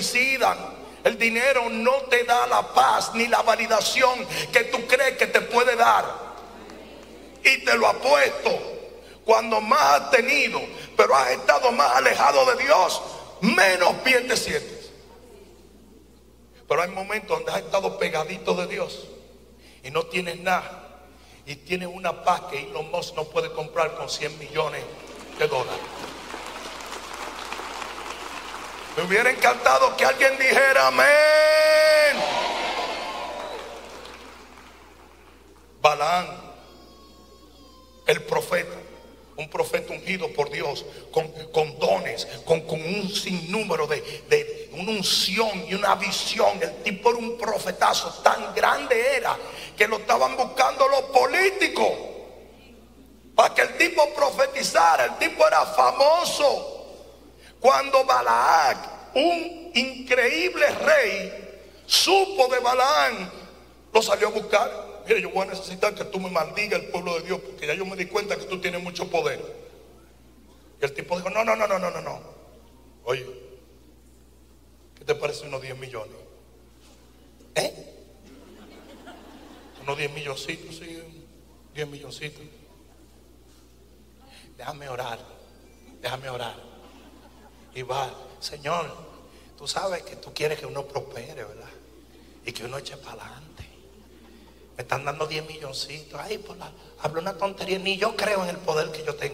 suicidan. El dinero no te da la paz ni la validación que tú crees que te puede dar. Y te lo apuesto, cuando más has tenido, pero has estado más alejado de Dios, menos bien te sientes. Pero hay momentos donde has estado pegadito de Dios y no tienes nada, y tienes una paz que Elon Musk no puede comprar con 100 millones de dólares. Me hubiera encantado que alguien dijera amén. Balaam, el profeta, un profeta ungido por Dios, con dones, con un sinnúmero de una unción y una visión. El tipo era un profetazo, tan grande era que lo estaban buscando los políticos para que el tipo profetizara. El tipo era famoso. Cuando Balac, un increíble rey, supo de Balaam, lo salió a buscar. Mire, yo voy a necesitar que tú me maldigas el pueblo de Dios, porque ya yo me di cuenta que tú tienes mucho poder. Y el tipo dijo, no. Oye, ¿qué te parece unos 10 millones? Unos 10 milloncitos, sí, 10 milloncitos. Déjame orar. Y va, Señor, tú sabes que tú quieres que uno prospere, ¿verdad? Y que uno eche para adelante. Me están dando 10 milloncitos. Ay, pues hablo una tontería. Ni yo creo en el poder que yo tengo.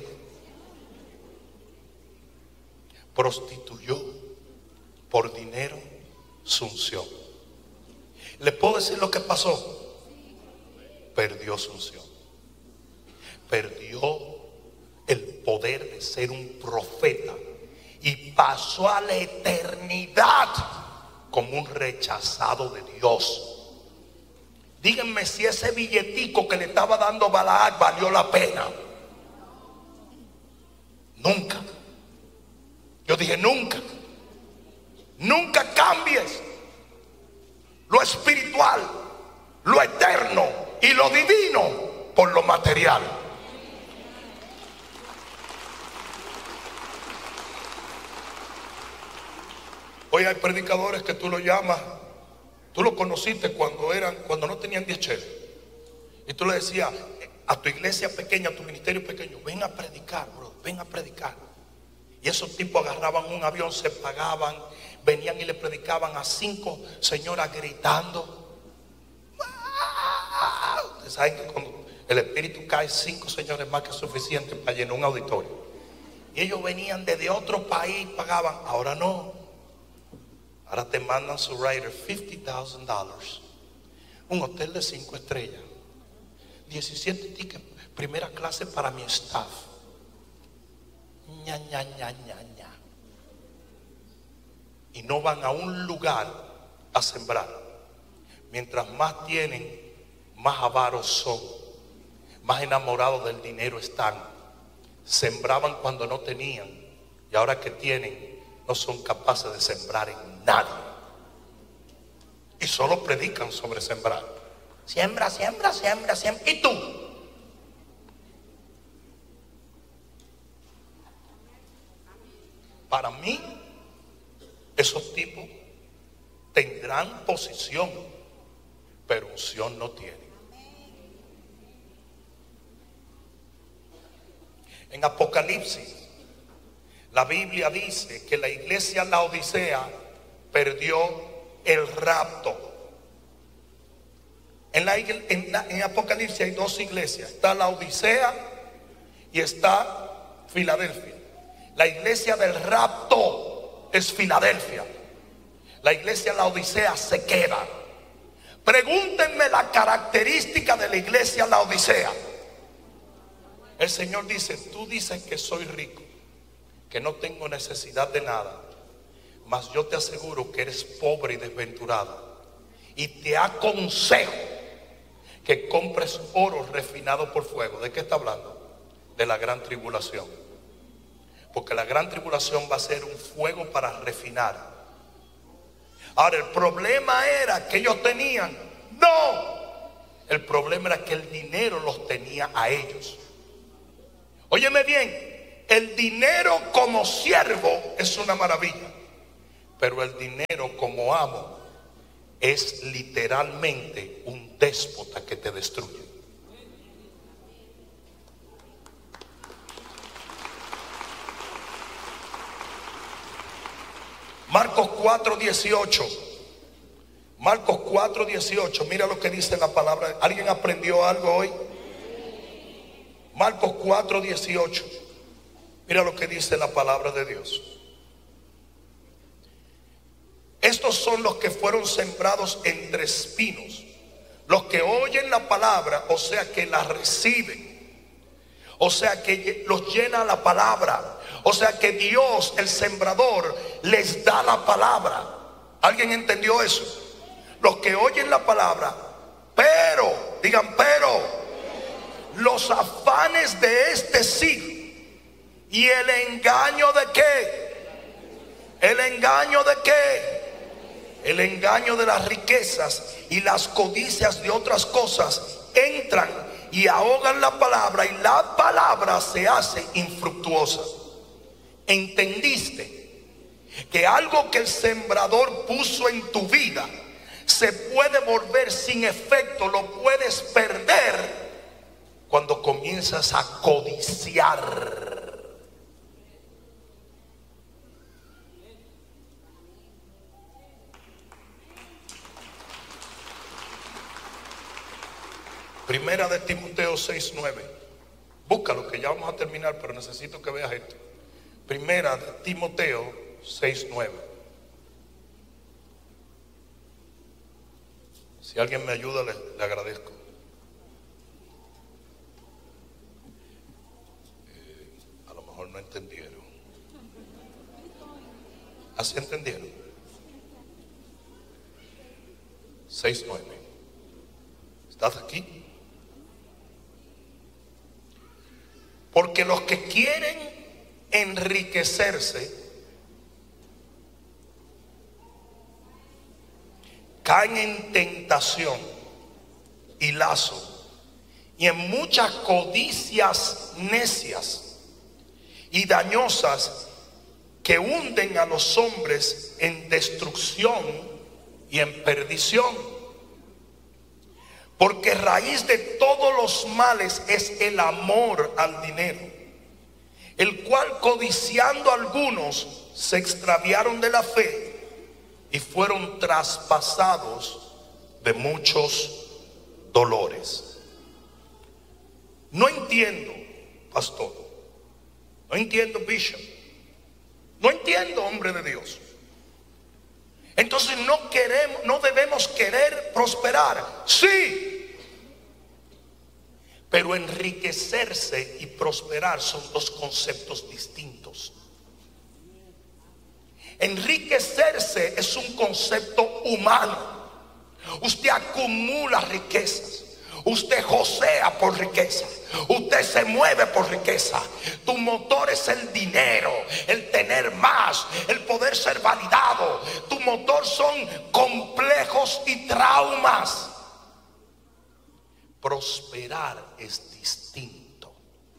Prostituyó por dinero su unción. ¿Le puedo decir lo que pasó? Perdió su unción. Perdió el poder de ser un profeta. Y pasó a la eternidad como un rechazado de Dios. Díganme si ese billetico que le estaba dando Balac valió la pena. Nunca. Yo dije nunca. Nunca cambies lo espiritual, lo eterno y lo divino por lo material. Hoy hay predicadores que tú lo llamas, tú lo conociste cuando no tenían 10 cheles. Y tú le decías a tu iglesia pequeña, a tu ministerio pequeño, ven a predicar, bro, ven a predicar. Y esos tipos agarraban un avión, se pagaban, venían y le predicaban a 5 señoras gritando. Ustedes saben que cuando el espíritu cae, 5 señores más que suficiente para llenar un auditorio. Y ellos venían desde otro país, pagaban. Ahora no. Ahora te mandan su rider $50,000, un hotel de 5 estrellas, 17 tickets, primera clase para mi staff. Ña. Y no van a un lugar a sembrar. Mientras más tienen, más avaros son, más enamorados del dinero están. Sembraban cuando no tenían, y ahora que tienen, no son capaces de sembrar en nadie. Y solo predican sobre sembrar. Siembra. ¿Y tú? Para mí, esos tipos tendrán posición, pero unción no tienen. En Apocalipsis, la Biblia dice que la iglesia Laodicea perdió el rapto. En Apocalipsis hay 2 iglesias. Está Laodicea y está Filadelfia. La iglesia del rapto es Filadelfia. La iglesia Laodicea se queda. Pregúntenme la característica de la iglesia Laodicea. El Señor dice, tú dices que soy rico, que no tengo necesidad de nada, mas yo te aseguro que eres pobre y desventurado, y te aconsejo que compres oro refinado por fuego. ¿De qué está hablando? De la gran tribulación. Porque la gran tribulación va a ser un fuego para refinar. Ahora, el problema era que ellos tenían, no, el problema era que el dinero los tenía a ellos. Óyeme bien, el dinero como siervo es una maravilla, Pero el dinero como amo es literalmente un déspota que te destruye. Marcos 4:18. Marcos 4:18. Mira lo que dice la palabra. ¿Alguien aprendió algo hoy? Marcos 4:18. Mira lo que dice la palabra de Dios. Estos son los que fueron sembrados entre espinos, los que oyen la palabra, o sea que la reciben, o sea que los llena la palabra, o sea que Dios, el sembrador, les da la palabra. ¿Alguien entendió eso? Los que oyen la palabra, pero, digan pero, los afanes de este siglo y el engaño de qué, el engaño de qué, el engaño de las riquezas y las codicias de otras cosas entran y ahogan la palabra, y la palabra se hace infructuosa. ¿Entendiste que algo que el sembrador puso en tu vida se puede volver sin efecto? Lo puedes perder cuando comienzas a codiciar. Primera de Timoteo 6:9. Búscalo, que ya vamos a terminar, pero necesito que veas esto. Primera de Timoteo 6:9. Si alguien me ayuda, le agradezco. A lo mejor no entendieron. ¿Así entendieron? 6:9. ¿Estás aquí? Porque los que quieren enriquecerse caen en tentación y lazo y en muchas codicias necias y dañosas que hunden a los hombres en destrucción y en perdición. Porque raíz de todos los males es el amor al dinero, el cual codiciando algunos se extraviaron de la fe y fueron traspasados de muchos dolores. No entiendo, pastor. No entiendo, bishop. No entiendo, hombre de Dios. Entonces no debemos querer prosperar. Sí. Pero enriquecerse y prosperar son dos conceptos distintos. Enriquecerse es un concepto humano. Usted acumula riquezas. Usted josea por riqueza. Usted se mueve por riqueza. Tu motor es el dinero, el tener más, el poder ser validado. Tu motor son complejos y traumas. Prosperar es distinto.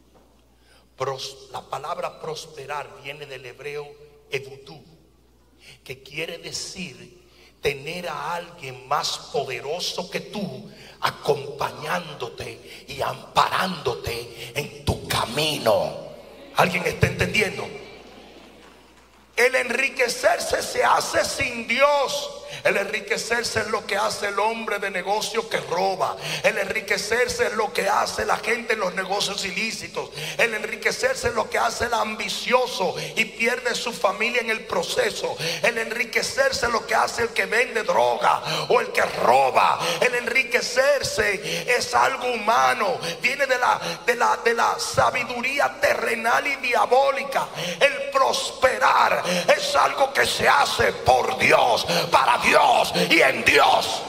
La palabra prosperar viene del hebreo edutú, que quiere decir tener a alguien más poderoso que tú acompañándote y amparándote en tu camino. ¿Alguien está entendiendo? El enriquecerse se hace sin Dios. El enriquecerse es lo que hace el hombre de negocio que roba. El enriquecerse es lo que hace la gente en los negocios ilícitos. El enriquecerse es lo que hace el ambicioso y pierde su familia en el proceso. El enriquecerse es lo que hace el que vende droga o el que roba. El enriquecerse es algo humano. Viene de la sabiduría terrenal y diabólica. El prosperar es algo que se hace por Dios, para Dios y en Dios.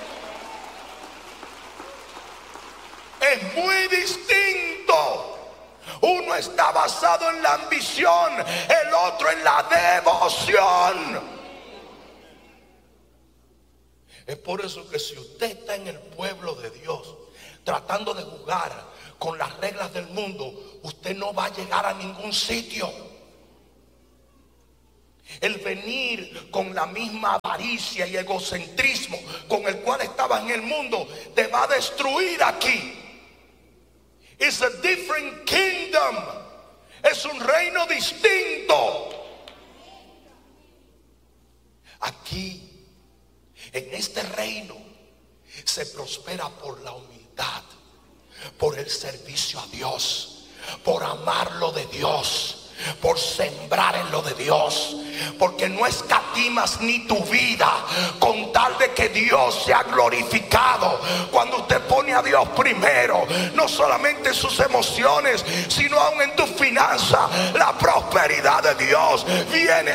Es muy distinto. Uno está basado en la ambición, el otro en la devoción. Es por eso que si usted está en el pueblo de Dios tratando de jugar con las reglas del mundo, usted no va a llegar a ningún sitio. El venir con la misma avaricia y egocentrismo con el cual estabas en el mundo te va a destruir aquí. It's a different kingdom. Es un reino distinto. Aquí, en este reino, se prospera por la humildad, por el servicio a Dios, por amar lo de Dios, por sembrar en lo de Dios, porque no escatimas ni tu vida con tal de que Dios sea glorificado. Cuando usted pone a Dios primero, no solamente en sus emociones, sino aún en tu finanzas, la prosperidad de Dios viene.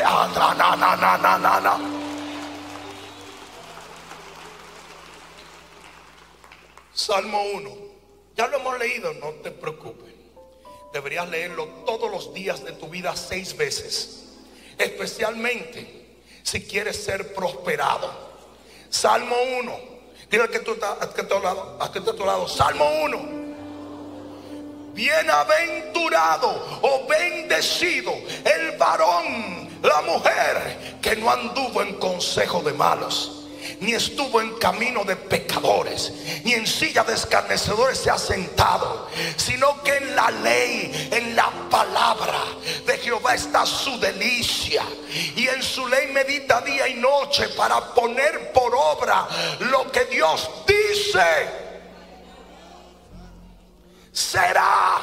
Salmo 1, ya lo hemos leído, no te preocupes. Deberías leerlo todos los días de tu vida 6 veces, especialmente si quieres ser prosperado. Salmo 1, dile al que está a tu lado, Salmo 1. Bienaventurado o bendecido el varón, la mujer, que no anduvo en consejo de malos, ni estuvo en camino de pecadores, ni en silla de escarnecedores se ha sentado, sino que en la ley, en la palabra de Jehová está su delicia, y en su ley medita día y noche, para poner por obra lo que Dios dice. Será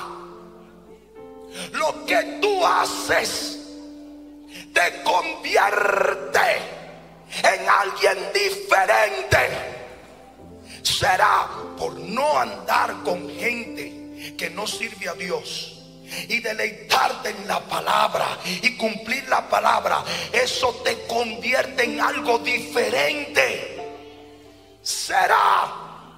lo que tú haces te convierte en alguien diferente. Será por no andar con gente que no sirve a Dios y deleitarte en la palabra y cumplir la palabra. Eso te convierte en algo diferente. Será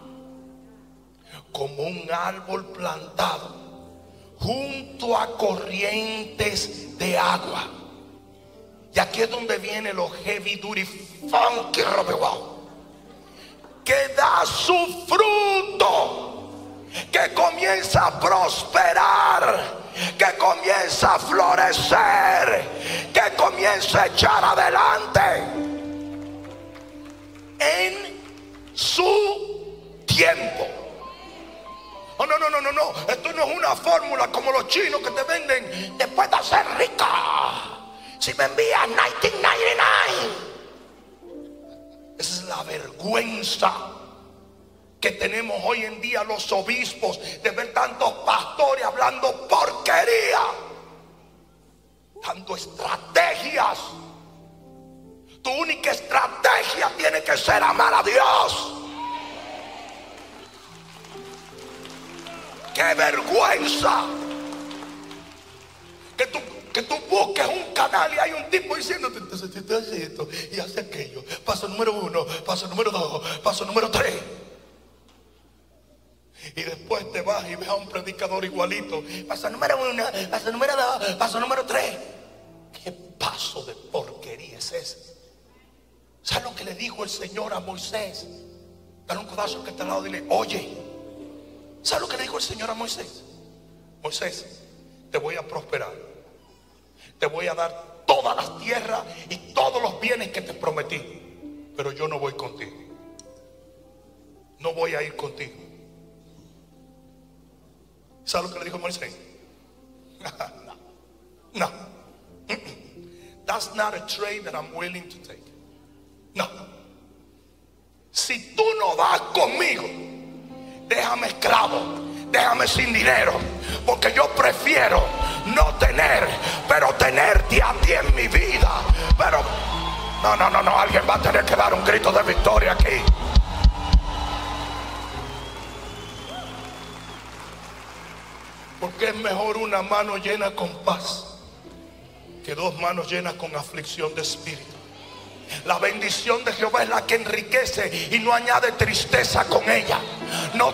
como un árbol plantado junto a corrientes de agua. Y aquí es donde viene lo heavy duty funky wow, que da su fruto, que comienza a prosperar, que comienza a florecer, que comienza a echar adelante en su tiempo. Oh, no. Esto no es una fórmula como los chinos que te venden después de ser rica. Si me envías 1999. Esa es la vergüenza que tenemos hoy en día los obispos, de ver tantos pastores hablando porquería, dando estrategias. Tu única estrategia tiene que ser amar a Dios. ¡Qué vergüenza! Que tú busques un canal y hay un tipo diciéndote: entonces te hace esto y hace aquello. Paso número 1, paso número 2, paso número 3. Y después te vas y ves a un predicador igualito. Paso número 1, paso número 2, paso número 3. ¿Qué paso de porquería es ese? ¿Sabes lo que le dijo el Señor a Moisés? Dale un codazo que está al lado y dile: oye, ¿sabes lo que le dijo el Señor a Moisés? Moisés, te voy a prosperar. Te voy a dar todas las tierras y todos los bienes que te prometí. Pero yo no voy contigo. No voy a ir contigo. ¿Sabes lo que le dijo Moisés? No. That's not a trade that I'm willing to take. No. Si tú no vas conmigo, déjame esclavo, déjame sin dinero, porque yo prefiero no tener, pero tenerte a ti en mi vida. Pero no, alguien va a tener que dar un grito de victoria aquí. Porque es mejor una mano llena con paz que 2 manos llenas con aflicción de espíritu. La bendición de Jehová es la que enriquece y no añade tristeza con ella. No